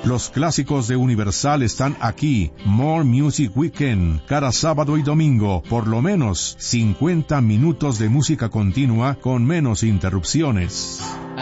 Los clásicos de Universal están aquí. More Music Weekend, cada sábado y domingo, por lo menos 50 minutos de música continua con menos interrupciones.